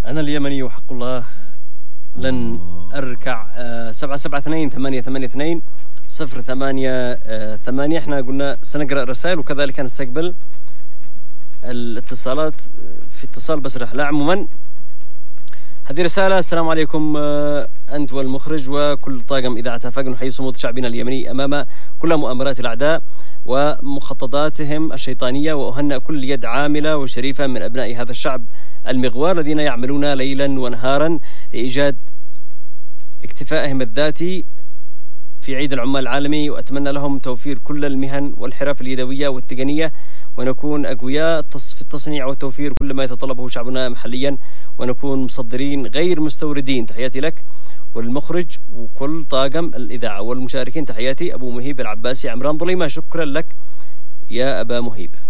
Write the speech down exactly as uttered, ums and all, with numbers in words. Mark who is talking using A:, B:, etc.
A: أنا اليمني وحق الله لن أركع. سبعة سبعة اثنين ثمانية ثمانية اثنين صفر ثمانية ثمانية. احنا قلنا سنقرأ الرسائل وكذلك نستقبل الاتصالات. في اتصال بس رح لا عموما هذه رسالة: السلام عليكم أنت والمخرج وكل طاقم إذاعة آفاق، نحيي صمود شعبنا اليمني أمام كل مؤامرات الأعداء ومخططاتهم الشيطانية، وأهنئ كل يد عاملة وشريفة من أبناء هذا الشعب المغوار الذين يعملون ليلا ونهارا لإيجاد اكتفائهم الذاتي في عيد العمال العالمي، وأتمنى لهم توفير كل المهن والحرف اليدوية والتقنية، ونكون أقوياء في التصنيع وتوفير كل ما يتطلبه شعبنا محليا، ونكون مصدرين غير مستوردين. تحياتي لك والمخرج وكل طاقم الإذاعة والمشاركين. تحياتي أبو مهيب العباسي عمران ظليمة. شكرا لك يا أبا مهيب.